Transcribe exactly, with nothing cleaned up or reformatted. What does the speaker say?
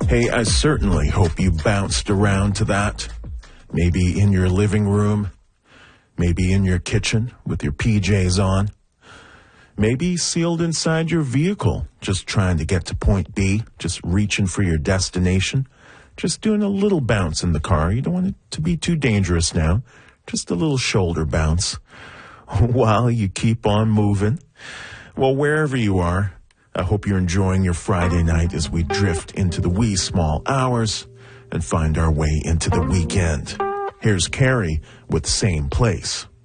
Hey, I certainly hope you bounced around to that. Maybe in your living room, maybe in your kitchen with your P Js on, maybe sealed inside your vehicle, just trying to get to point B, just reaching for your destination, just doing a little bounce in the car. You don't want it to be too dangerous now, just a little shoulder bounce while you keep on moving. Well, wherever you are, I hope you're enjoying your Friday night as we drift into the wee small hours and find our way into the weekend. Here's Carrie with Same Place.